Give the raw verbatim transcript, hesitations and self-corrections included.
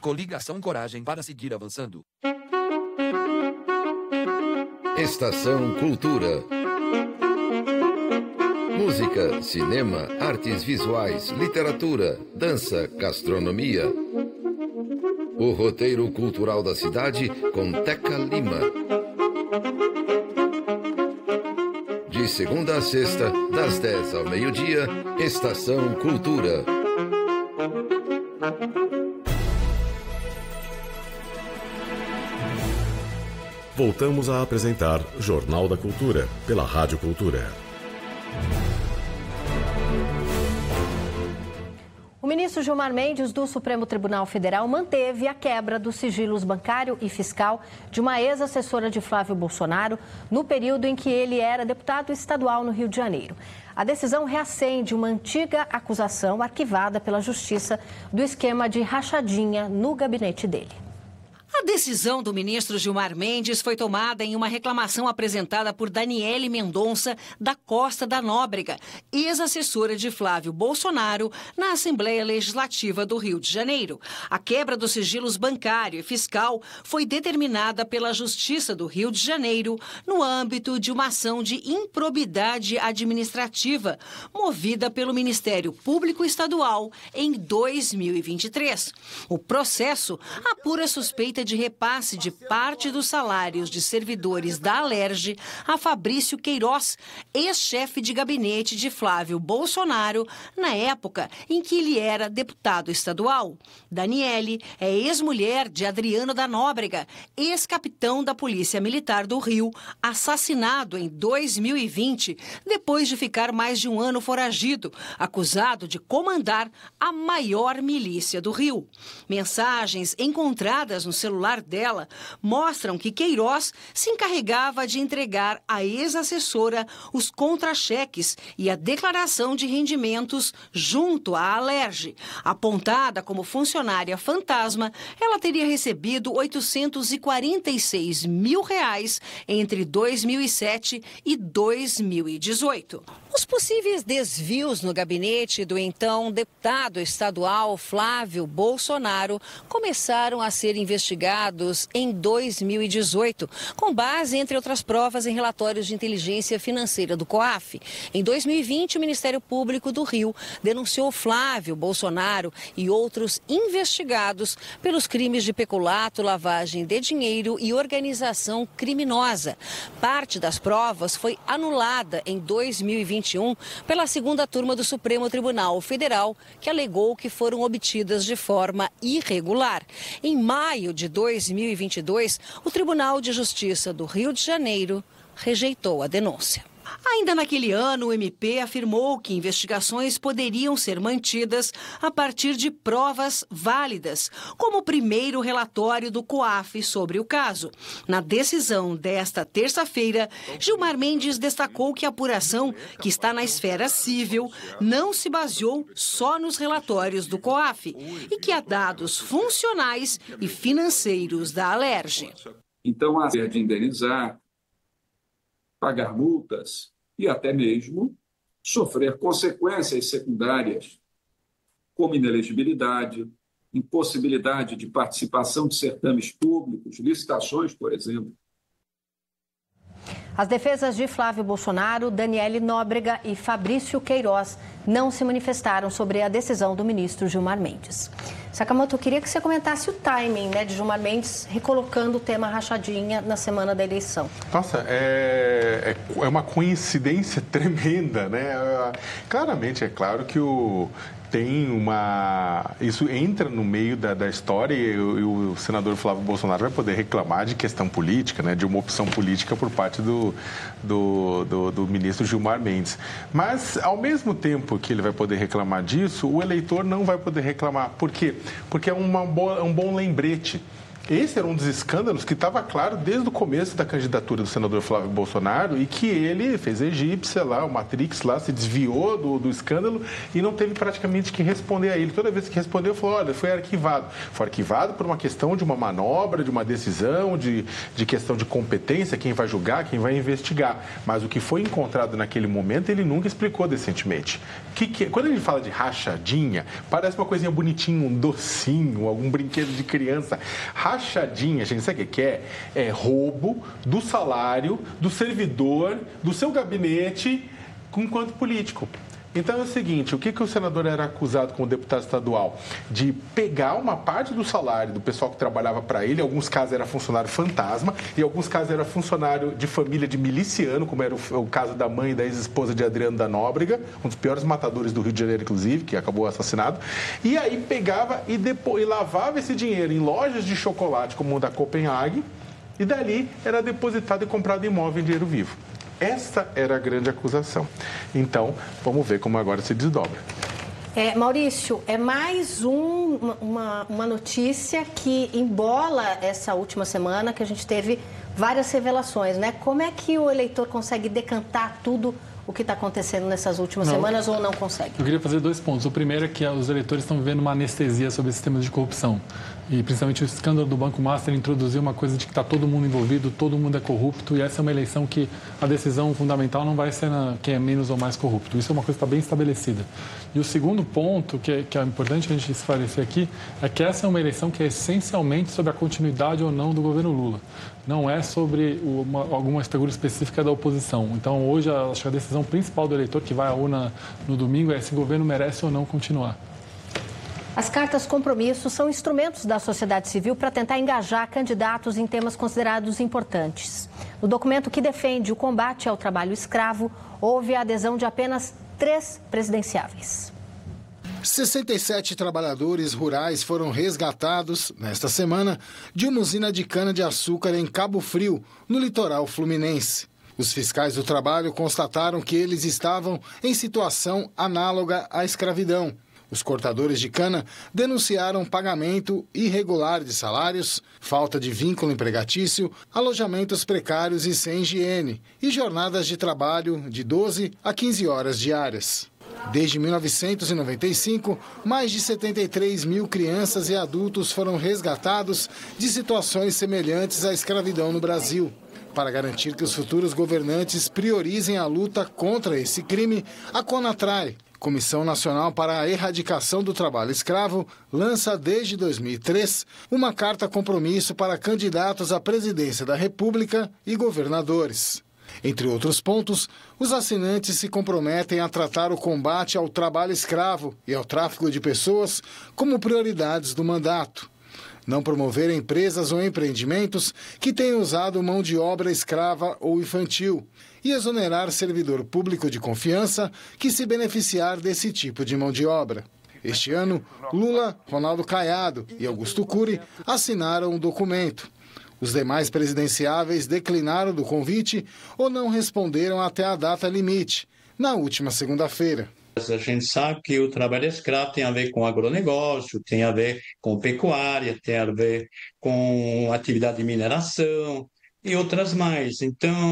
Coligação Coragem para seguir avançando. Estação Cultura. Música, cinema, artes visuais, literatura, dança, gastronomia. O roteiro cultural da cidade com Teca Lima. De segunda a sexta, das dez ao meio-dia, Estação Cultura. Voltamos a apresentar Jornal da Cultura, pela Rádio Cultura. O ministro Gilmar Mendes, do Supremo Tribunal Federal, manteve a quebra dos sigilos bancário e fiscal de uma ex-assessora de Flávio Bolsonaro no período em que ele era deputado estadual no Rio de Janeiro. A decisão reacende uma antiga acusação arquivada pela Justiça do esquema de rachadinha no gabinete dele. A decisão do ministro Gilmar Mendes foi tomada em uma reclamação apresentada por Daniele Mendonça da Costa da Nóbrega, ex-assessora de Flávio Bolsonaro, na Assembleia Legislativa do Rio de Janeiro. A quebra dos sigilos bancário e fiscal foi determinada pela Justiça do Rio de Janeiro no âmbito de uma ação de improbidade administrativa movida pelo Ministério Público Estadual em dois mil e vinte e três. O processo apura suspeita de repasse de parte dos salários de servidores da Alerj a Fabrício Queiroz, ex-chefe de gabinete de Flávio Bolsonaro, na época em que ele era deputado estadual. Daniele é ex-mulher de Adriano da Nóbrega, ex-capitão da Polícia Militar do Rio, assassinado em dois mil e vinte, depois de ficar mais de um ano foragido, acusado de comandar a maior milícia do Rio. Mensagens encontradas no celular dela mostram que Queiroz se encarregava de entregar à ex-assessora os contra-cheques e a declaração de rendimentos junto à Alerj. Apontada como funcionária fantasma, ela teria recebido oitocentos e quarenta e seis mil reais entre dois mil e sete e dois mil e dezoito. Os possíveis desvios no gabinete do então deputado estadual Flávio Bolsonaro começaram a ser investigados em dois mil e dezoito, com base, entre outras provas, em relatórios de inteligência financeira do COAF. Em dois mil e vinte, o Ministério Público do Rio denunciou Flávio Bolsonaro e outros investigados pelos crimes de peculato, lavagem de dinheiro e organização criminosa. Parte das provas foi anulada em dois mil e vinte e um pela segunda turma do Supremo Tribunal Federal, que alegou que foram obtidas de forma irregular. Em maio de dois mil e vinte e dois, o Tribunal de Justiça do Rio de Janeiro rejeitou a denúncia. Ainda naquele ano, o M P afirmou que investigações poderiam ser mantidas a partir de provas válidas, como o primeiro relatório do COAF sobre o caso. Na decisão desta terça-feira, Gilmar Mendes destacou que a apuração, que está na esfera civil, não se baseou só nos relatórios do COAF e que há dados funcionais e financeiros da Alerj. Então, a de indenizar, pagar multas e até mesmo sofrer consequências secundárias, como inelegibilidade, impossibilidade de participação de certames públicos, licitações, por exemplo. As defesas de Flávio Bolsonaro, Daniele Nóbrega e Fabrício Queiroz não se manifestaram sobre a decisão do ministro Gilmar Mendes. Sakamoto, eu queria que você comentasse o timing, né, de Gilmar Mendes recolocando o tema rachadinha na semana da eleição. Nossa, é, é, é uma coincidência tremenda, né? Claramente, é claro que o... tem uma... Isso entra no meio da, da história e, e o senador Flávio Bolsonaro vai poder reclamar de questão política, né, de uma opção política por parte do, do, do, do ministro Gilmar Mendes. Mas, ao mesmo tempo que ele vai poder reclamar disso, o eleitor não vai poder reclamar. Por quê? Porque é uma boa, um bom lembrete esse era um dos escândalos que estava claro desde o começo da candidatura do senador Flávio Bolsonaro e que ele fez a egípcia lá, o Matrix lá, se desviou do, do escândalo e não teve praticamente que responder a ele. Toda vez que respondeu, falou, olha, foi arquivado. Foi arquivado por uma questão de uma manobra, de uma decisão, de, de questão de competência, quem vai julgar, quem vai investigar. Mas o que foi encontrado naquele momento, ele nunca explicou decentemente. Que, que, quando ele fala de rachadinha, parece uma coisinha bonitinha, um docinho, algum brinquedo de criança. Rachadinha, gente, sabe o que é? É roubo do salário, do servidor, do seu gabinete, enquanto político. Então é o seguinte, o que, que o senador era acusado como deputado estadual? De pegar uma parte do salário do pessoal que trabalhava para ele, em alguns casos era funcionário fantasma, em alguns casos era funcionário de família de miliciano, como era o, o caso da mãe e da ex-esposa de Adriano da Nóbrega, um dos piores matadores do Rio de Janeiro, inclusive, que acabou assassinado, e aí pegava e, depois, e lavava esse dinheiro em lojas de chocolate, como o da Copenhague, e dali era depositado e comprado imóvel em dinheiro vivo. Essa era a grande acusação. Então, vamos ver como agora se desdobra. É, Maurício, é mais um, uma, uma notícia que embola essa última semana, que a gente teve várias revelações, né? Como é que o eleitor consegue decantar tudo o que está acontecendo nessas últimas não, semanas ou não consegue? Eu queria fazer dois pontos. O primeiro é que os eleitores estão vivendo uma anestesia sobre esses temas de corrupção. E principalmente o escândalo do Banco Master introduziu uma coisa de que está todo mundo envolvido, todo mundo é corrupto, e essa é uma eleição que a decisão fundamental não vai ser na, quem é menos ou mais corrupto. Isso é uma coisa que está bem estabelecida. E o segundo ponto, que é, que é importante a gente esclarecer aqui, é que essa é uma eleição que é essencialmente sobre a continuidade ou não do governo Lula. Não é sobre uma, alguma figura específica da oposição. Então, hoje, acho que a decisão principal do eleitor que vai à urna no domingo é se o governo merece ou não continuar. As cartas compromisso são instrumentos da sociedade civil para tentar engajar candidatos em temas considerados importantes. No documento que defende o combate ao trabalho escravo, houve a adesão de apenas três presidenciáveis. sessenta e sete trabalhadores rurais foram resgatados, nesta semana, de uma usina de cana-de-açúcar em Cabo Frio, no litoral fluminense. Os fiscais do trabalho constataram que eles estavam em situação análoga à escravidão. Os cortadores de cana denunciaram pagamento irregular de salários, falta de vínculo empregatício, alojamentos precários e sem higiene e jornadas de trabalho de doze a quinze horas diárias. Desde mil novecentos e noventa e cinco, mais de setenta e três mil crianças e adultos foram resgatados de situações semelhantes à escravidão no Brasil. Para garantir que os futuros governantes priorizem a luta contra esse crime, a CONATRAI, Comissão Nacional para a Erradicação do Trabalho Escravo, lança desde dois mil e três uma carta compromisso para candidatos à presidência da República e governadores. Entre outros pontos, os assinantes se comprometem a tratar o combate ao trabalho escravo e ao tráfico de pessoas como prioridades do mandato. Não promover empresas ou empreendimentos que tenham usado mão de obra escrava ou infantil e exonerar servidor público de confiança que se beneficiar desse tipo de mão de obra. Este ano, Lula, Ronaldo Caiado e Augusto Cury assinaram o documento. Os demais presidenciáveis declinaram do convite ou não responderam até a data limite, na última segunda-feira. A gente sabe que o trabalho escravo tem a ver com agronegócio, tem a ver com pecuária, tem a ver com atividade de mineração e outras mais. Então,